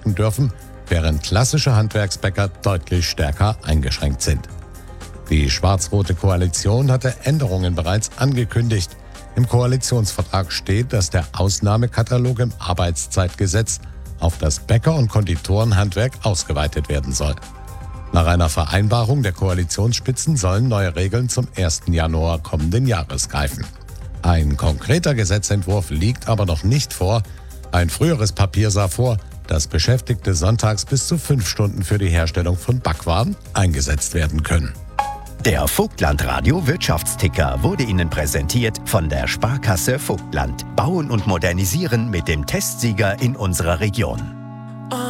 backen dürfen, während klassische Handwerksbäcker deutlich stärker eingeschränkt sind. Die schwarz-rote Koalition hatte Änderungen bereits angekündigt. Im Koalitionsvertrag steht, dass der Ausnahmekatalog im Arbeitszeitgesetz auf das Bäcker- und Konditorenhandwerk ausgeweitet werden soll. Nach einer Vereinbarung der Koalitionsspitzen sollen neue Regeln zum 1. Januar kommenden Jahres greifen. Ein konkreter Gesetzentwurf liegt aber noch nicht vor. Ein früheres Papier sah vor, dass Beschäftigte sonntags bis zu 5 Stunden für die Herstellung von Backwaren eingesetzt werden können. Der Vogtland-Radio Wirtschaftsticker wurde Ihnen präsentiert von der Sparkasse Vogtland. Bauen und modernisieren mit dem Testsieger in unserer Region.